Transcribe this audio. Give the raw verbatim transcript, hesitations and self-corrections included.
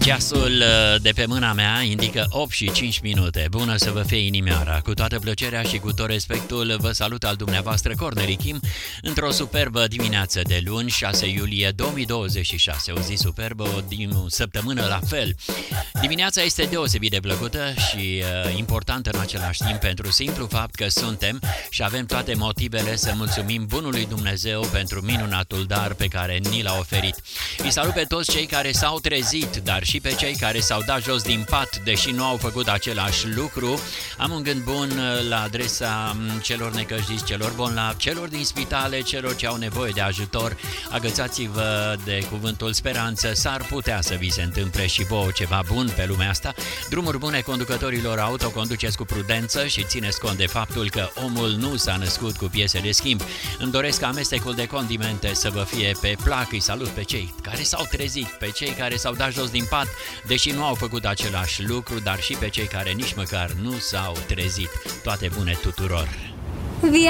Ceasul de pe mâna mea indică opt și cinci minute. Bună să vă fie inimioara. Cu toată plăcerea și cu tot respectul vă salut al dumneavoastră Corneli Kim într-o superbă dimineață de luni, șase iulie două mii douăzeci și șase. O zi superbă, o săptămână la fel. Dimineața este deosebit de plăcută și uh, importantă în același timp pentru simplu fapt că suntem și avem toate motivele să mulțumim bunului Dumnezeu pentru minunatul dar pe care ni l-a oferit. Îi salut pe toți cei care s-au trezit, dar și pe cei care s-au dat jos din pat, deși nu au făcut același lucru. Am un gând bun la adresa celor necăjiți, celor bolnavi, celor din spitale, celor ce au nevoie de ajutor. Agățați-vă de cuvântul speranță, s-ar putea să vi se întâmple și vouă ceva bun pe lumea asta. Drumuri bune conducătorilor auto, conduceți cu prudență și țineți cont de faptul că omul nu s-a născut cu piese de schimb. Îmi doresc amestecul de condimente să vă fie pe plac. Îi salut pe cei care s-au trezit, pe cei care s-au dat jos din pat, deși nu au făcut același lucru, dar și pe cei care nici măcar nu s-au trezit. Toate bune tuturor!